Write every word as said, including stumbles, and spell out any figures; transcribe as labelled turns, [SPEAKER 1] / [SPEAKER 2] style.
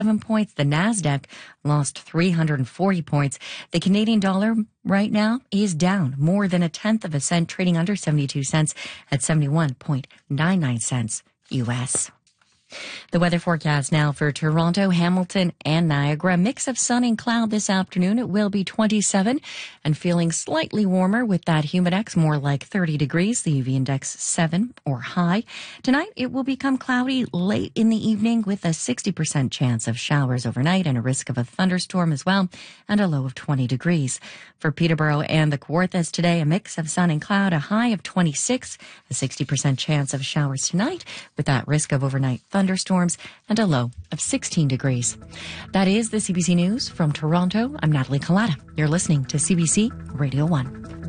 [SPEAKER 1] seven points. The NASDAQ lost three hundred forty points. The Canadian dollar right now is down more than a tenth of a cent, trading under seventy-two cents at seventy-one point nine nine cents U S. The weather forecast now for Toronto, Hamilton, and Niagara. Mix of sun and cloud this afternoon. It will be twenty-seven and feeling slightly warmer with that humidex, more like thirty degrees. The U V index seven or high. Tonight, it will become cloudy late in the evening with a sixty percent chance of showers overnight and a risk of a thunderstorm as well, and a low of twenty degrees. For Peterborough and the Kawarthas today, a mix of sun and cloud, a high of twenty-six, a sixty percent chance of showers tonight with that risk of overnight thunderstorm. thunderstorms and a low of sixteen degrees. That is the C B C News from Toronto. I'm Natalie Collada. You're listening to C B C Radio one.